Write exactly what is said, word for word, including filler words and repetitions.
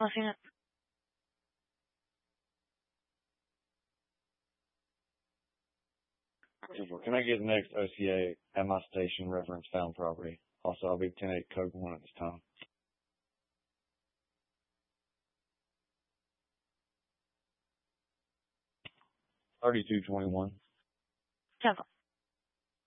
Closing it. Can I get the next O C A at my station reference found property? Also, I'll be ten eight code one at this time. thirty-two twenty-one. Jungle.